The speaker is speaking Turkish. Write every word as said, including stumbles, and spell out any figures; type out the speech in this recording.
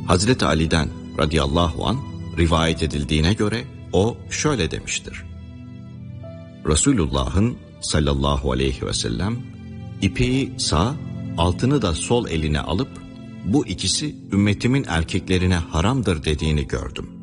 Hazreti Ali'den radıyallahu an rivayet edildiğine göre o şöyle demiştir. Resulullah'ın sallallahu aleyhi ve sellem ipeği sağ, altını da sol eline alıp bu ikisi ümmetimin erkeklerine haramdır dediğini gördüm.